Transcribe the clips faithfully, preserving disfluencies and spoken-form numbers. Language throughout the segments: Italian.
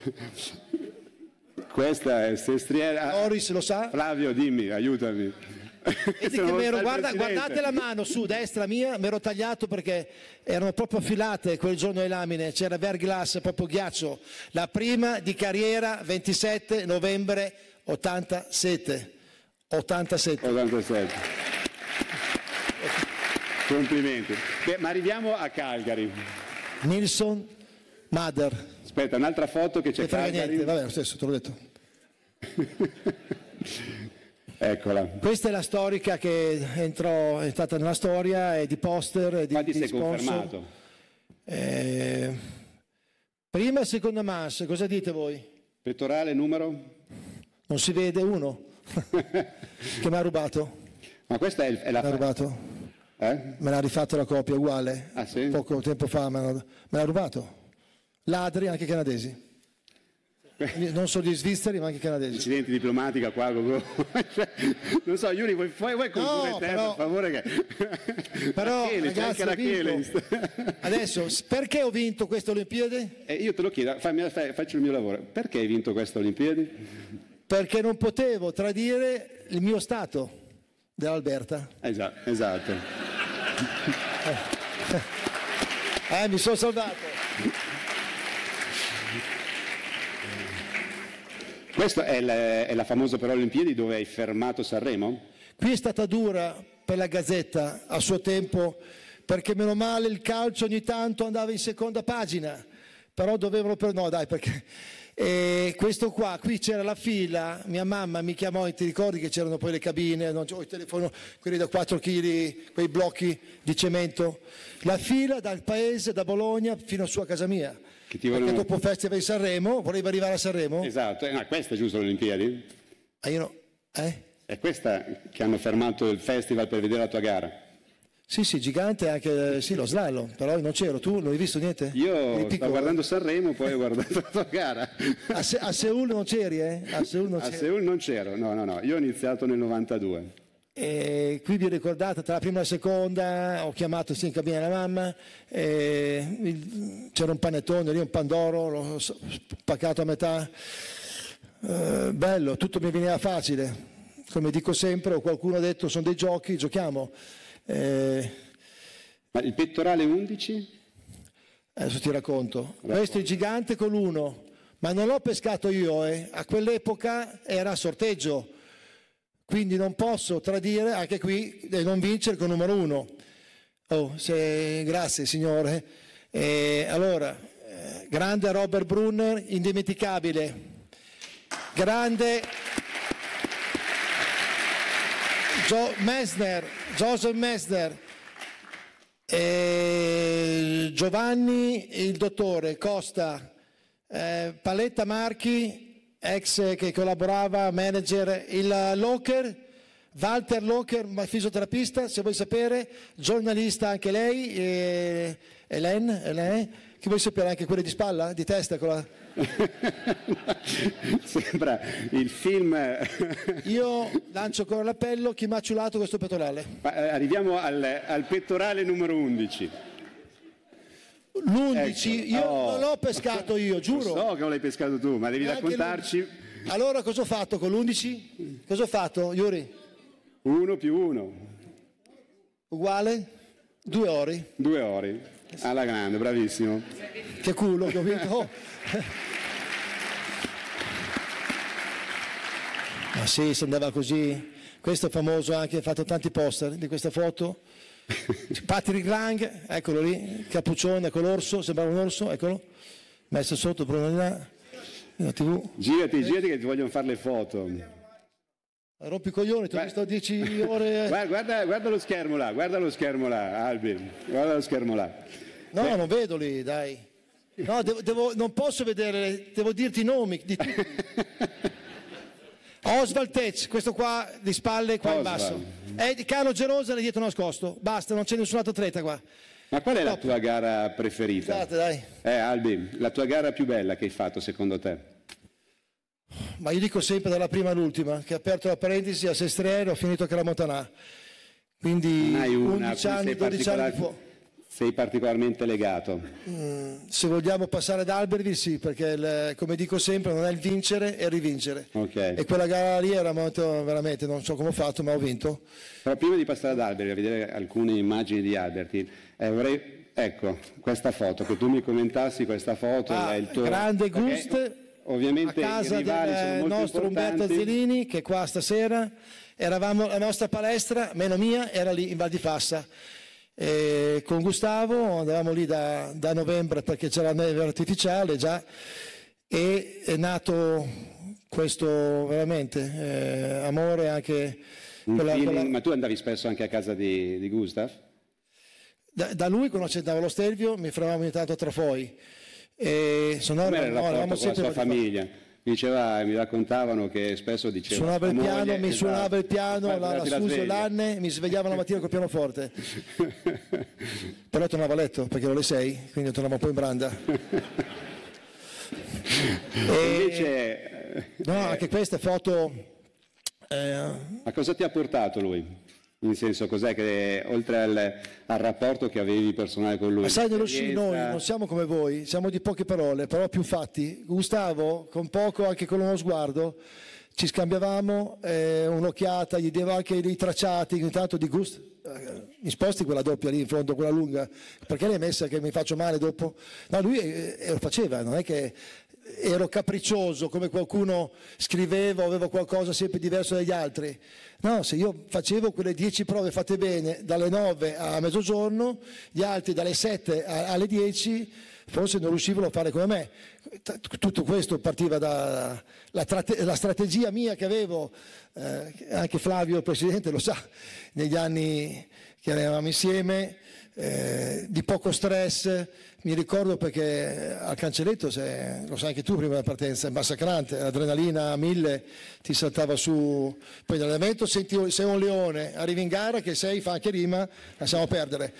Questa è Sestriere. Loris lo sa? Flavio, dimmi, aiutami. Vedi che m'ero, guarda, guardate la mano su destra mia, mi ero tagliato perché erano proprio affilate quel giorno le lamine, c'era verglass, proprio ghiaccio. La prima di carriera, ventisette novembre ottantasette. ottantasette. ottantasette. Complimenti. Beh, ma arriviamo a Calgary. Nilsson Mother. Aspetta, un'altra foto che c'è Calgary. Niente, vabbè, lo stesso, te l'ho detto. Eccola. Questa è la storica che entrò, è stata nella storia, è di poster, è di, Quanti di sei sponsor. confermato? Eh, prima e seconda mass, cosa dite voi? Pettorale numero? Non si vede uno che mi ha rubato. Ma questa è, è la... Mi ha rubato. Eh? Me l'ha rifatto la copia uguale. Ah, sì? Poco tempo fa me l'ha, me l'ha rubato. Ladri anche canadesi. Non solo gli svizzeri ma anche canadesi. Incidenti diplomatica qua. Non so, Yuri, vuoi, vuoi, vuoi concludere no, te, però, per favore? Che... Però, Rachele, ragazzi, c'è anche vinto. Adesso, perché ho vinto queste Olimpiadi? Eh, io te lo chiedo, fammi, faccio il mio lavoro. Perché hai vinto queste Olimpiadi? Perché non potevo tradire il mio stato dell'Alberta. Esatto, esatto. Eh, mi sono salvato. Questa è la, è la famosa però Olimpiadi dove hai fermato Sanremo? Qui è stata dura per la Gazzetta a suo tempo, perché meno male il calcio ogni tanto andava in seconda pagina, però dovevano per no dai perché e questo qua, qui c'era la fila, mia mamma mi chiamò e ti ricordi che c'erano poi le cabine, non c'ho il telefono, quelli da quattro chili, quei blocchi di cemento, la fila dal paese, da Bologna fino su a casa mia. Che ti vogliono... Perché dopo il Festival di Sanremo, volevi arrivare a Sanremo? Esatto, eh, no, questa è giusto le Olimpiadi? Ah, io no. Eh? È questa che hanno fermato il festival per vedere la tua gara? Sì, sì, gigante anche, sì, lo slalom, però io non c'ero, tu non hai visto niente? Io sto guardando Sanremo, poi ho guardato la tua gara. A, Se- a Seul non c'eri, eh? A Seul non, a Seul non c'ero, no, no, no, io ho iniziato nel novantadue. E qui vi ricordate, tra la prima e la seconda, ho chiamato sì, in cabina la mamma, e il, c'era un panettone lì, un pandoro, l'ho spaccato a metà, eh, bello, tutto mi veniva facile, come dico sempre, o qualcuno ha detto sono dei giochi, giochiamo. Eh, Ma il pettorale undici? Adesso ti racconto. racconto. Questo è il gigante con l'uno, ma non l'ho pescato io, eh. A quell'epoca era a sorteggio, quindi non posso tradire anche qui e non vincere con numero uno. Oh, se... Grazie signore. Eh, allora, eh, grande Robert Brunner, indimenticabile. Grande Joe Messner, Joseph Messner, eh, Giovanni il dottore, Costa, eh, Paletta Marchi, ex che collaborava, manager, il Locher, Walter Locher, fisioterapista, se vuoi sapere, giornalista anche lei, e Hélène, Hélène, che vuoi sapere anche quelle di spalla, di testa? Con la... Sembra il film. Io lancio ancora l'appello, chi mi ha ciulato questo pettorale? Ma, eh, arriviamo al, al pettorale numero undici. L'undici, ecco. io oh. non l'ho pescato io, giuro. So che non l'hai pescato tu, ma devi Neanche raccontarci. l'undici. Allora cosa ho fatto con l'undici? Cosa ho fatto, Yuri? Uno più uno. Uguale? Due ori. Due ori. Alla grande, bravissimo. Che culo che ho vinto. Oh. Ma sì, si andava così. Questo è famoso anche, ha fatto tanti poster di questa foto. Patrick Lang, eccolo lì, cappuccione con l'orso, sembrava un orso, eccolo, messo sotto Bruno là, la tivù. Girati, girati che ti vogliono fare le foto. Rompi i coglioni, ti ho visto dieci ore. Guarda, guarda, guarda lo schermo là, guarda lo schermo là, Albi, guarda lo schermo là. No, Beh. non vedo lì, dai. No, devo, devo, non posso vedere, devo dirti i nomi di tutti. Oswald Tech, questo qua di spalle, qua Oswald. In basso. È di Carlo Gerosa lì dietro nascosto. Basta, non c'è nessun altro atleta qua. Ma qual è Top. La tua gara preferita? Scusate, dai. Eh, Albi, la tua gara più bella che hai fatto secondo te? Ma io dico sempre dalla prima all'ultima, che ho aperto la parentesi a Sestriere, ho finito a Cremona. Quindi hai una, undici anni, dodici anni di fuoco. sei particolarmente legato? Mm, se vogliamo passare ad Albertville sì, perché il, come dico sempre non è il vincere, è il rivincere. Okay. E quella gara lì era molto, veramente, non so come ho fatto, ma ho vinto. Però prima di passare ad Albertville, a vedere alcune immagini di Albertville, eh, vorrei, ecco, questa foto, che tu mi commentassi questa foto. Ah, è il tuo... grande Gust, ovviamente a casa i rivali sono del molto nostro importanti. Umberto Zilini, che è qua stasera. Eravamo, la nostra palestra, meno mia, era lì in Val di Fassa. E con Gustavo andavamo lì da, da novembre perché c'era la neve artificiale già, e è nato questo veramente eh, amore anche Un la, feeling, la... Ma tu andavi spesso anche a casa di, di Gustav? Da, da lui quando accendavo lo stereo mi fermavamo ogni tanto a Trafoi e suonava, Come era il no, rapporto eravamo con la sempre sua famiglia? Mi, diceva, mi raccontavano che spesso diceva suonava il piano, moglie, mi esatto, suonava il piano, la, la, la Susi e l'Anne, mi svegliava la mattina col pianoforte. Però tornavo a letto perché ero le sei, quindi tornavo un po' in branda. E invece, no, anche queste foto. Eh, ma cosa ti ha portato lui? In senso, cos'è che oltre al, al rapporto che avevi personale con lui? Ma sai, nello sci esperienza- noi non siamo come voi, siamo di poche parole, però più fatti. Gustavo, con poco, anche con uno sguardo, ci scambiavamo eh, un'occhiata, gli diamo anche dei tracciati, ogni tanto di Gust, eh, mi sposti quella doppia lì in fondo, quella lunga, perché l'hai messa che mi faccio male dopo? No, lui eh, lo faceva, non è che ero capriccioso come qualcuno scriveva o avevo qualcosa sempre diverso dagli altri. No, se io facevo quelle dieci prove fatte bene dalle nove a mezzogiorno, gli altri dalle sette alle dieci forse non riuscivano a fare come me. Tutto questo partiva dalla la strategia mia che avevo, eh, anche Flavio, il Presidente, lo sa, negli anni che eravamo insieme, eh, di poco stress. Mi ricordo perché al cancelletto, se, lo sai anche tu prima della partenza, è massacrante, l'adrenalina a mille ti saltava su, poi nell'evento senti sei un leone, arrivi in gara che sei, fa anche rima, lasciamo perdere.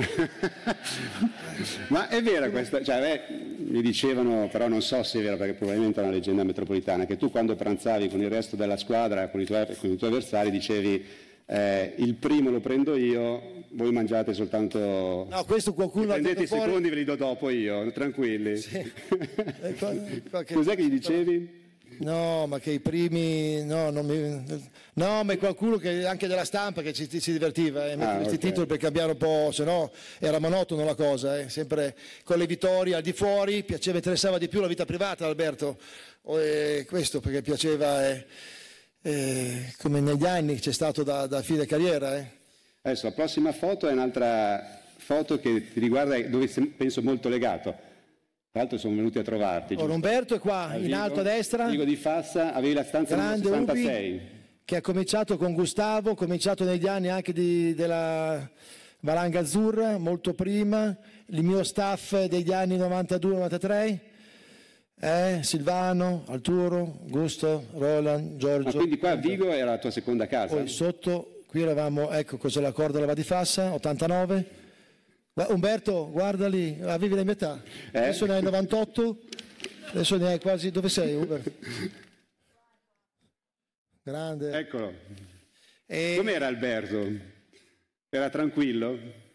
Ma è vera questa, cioè, beh, mi dicevano, però non so se è vero perché probabilmente è una leggenda metropolitana, che tu quando pranzavi con il resto della squadra, con i tuoi, con i tuoi avversari, dicevi eh, il primo lo prendo io, voi mangiate soltanto... No, questo qualcuno l'ha prendete i detto fuori. secondi, ve li do dopo io, tranquilli. Sì. Qualche... Cos'è che gli dicevi? No, ma che i primi, no, non mi... no, ma è qualcuno che anche della stampa che ci, si divertiva e eh, mettere Ah, questi okay. titoli per cambiare un po', se no era monotono la cosa, eh. Sempre con le vittorie al di fuori, piaceva, interessava di più la vita privata, Alberto, o, eh, questo perché piaceva, eh, eh, come negli anni c'è stato da, da fine carriera. Eh. Adesso la prossima foto è un'altra foto che ti riguarda, dove penso molto legato. Tra l'altro sono venuti a trovarti. Oh, Umberto è qua, a in Vigo, alto a destra. Vigo di Fassa, avevi la stanza Grande numero sessantasei. Ubi, che ha cominciato con Gustavo, ha cominciato negli anni anche di, della Valanga Azzurra, molto prima, il mio staff degli anni novantadue novantatré, eh, Silvano, Arturo, Gusto, Roland, Giorgio. Ma quindi qua a Vigo era la tua seconda casa? Poi sotto, qui eravamo, ecco cos'è la corda della Va di Fassa, ottantanove. Umberto, guarda lì, avevi la metà, eh? adesso ne hai novantotto, adesso ne hai quasi, dove sei Umberto? Grande. Eccolo. E... Com'era Alberto? Era tranquillo?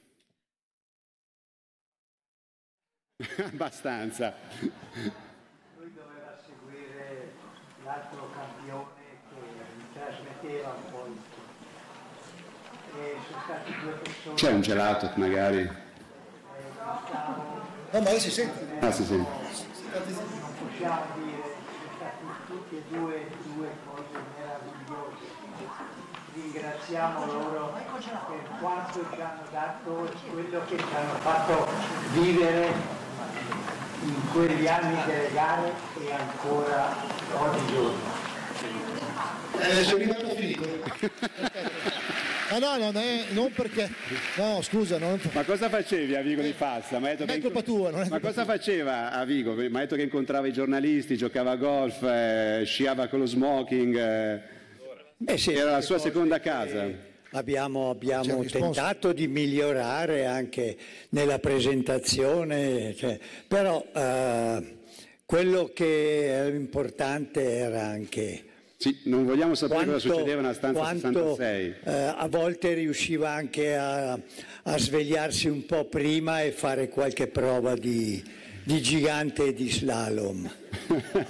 Abbastanza. Lui doveva seguire l'altro campione che mi trasmetteva un po' il tutto. E sono stati due persone. C'è un gelato magari? No, ma si sente. Ah, sì, sì. Non possiamo dire, sono stati tutti e due due cose meravigliose. Ringraziamo loro per quanto ci hanno dato e quello che ci hanno fatto vivere in quegli anni delle gare e ancora oggigiorno. Eh, sono arrivato a finito. Ah no, non è, non perché, no scusa, non... Ma cosa facevi a Vigo di Fassa? Ma non è colpa tua, non è Ma colpa cosa tua. faceva a Vigo? Mi ha detto che incontrava i giornalisti, giocava a golf, eh, sciava con lo smoking, eh, Eh sì, era la sua seconda casa. Abbiamo, abbiamo C'è un tentato di migliorare anche nella presentazione, cioè, però eh, quello che era importante era anche Sì, non vogliamo sapere quanto, cosa succedeva nella stanza quanto, sessantasei. Eh, a volte riusciva anche a, a svegliarsi un po' prima e fare qualche prova di, di gigante e di slalom.